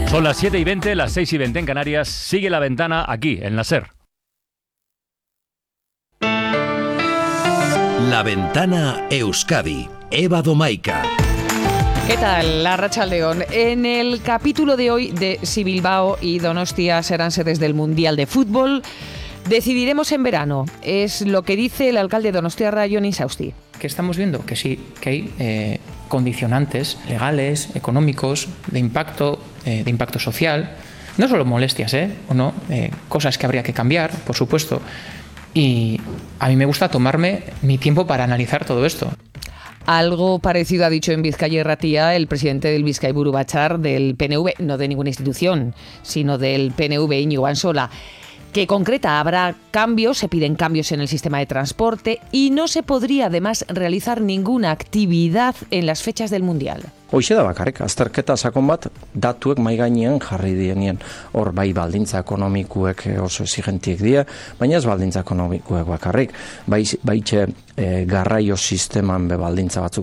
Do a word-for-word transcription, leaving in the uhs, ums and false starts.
Son las siete y veinte, las seis y veinte en Canarias. Sigue La Ventana aquí, en la SER. La Ventana Euskadi. Eva Domaica. ¿Qué tal? Arratsaldeon. En el capítulo de hoy de si Bilbao y Donostia serán sedes del Mundial de Fútbol, decidiremos en verano. Es lo que dice el alcalde donostiarra Jon Insausti. ¿Qué estamos viendo? Que sí, que hay eh, condicionantes legales, económicos, de impacto, eh, de impacto social. No solo molestias, ¿eh? O no, eh, cosas que habría que cambiar, por supuesto. Y a mí me gusta tomarme mi tiempo para analizar todo esto. Algo parecido ha dicho en Bizkaia Irratia el presidente del Bizkaiburu Batzar del P N V, no de ninguna institución, sino del P N V, Íñigo Ansola, que concreta habrá cambios, se piden cambios en el sistema de transporte y no se podría además realizar ninguna actividad en las fechas del Mundial. Hoxe da bakarrik, azterketa sakon bat datuek mai gainean jarri dienien. Hor bai baldintza ekonomikuek oso exigentiek dira, baina ez baldintza ekonomikuek bakarrik. Bai baitxe e, garraio sisteman be baldintza batzuk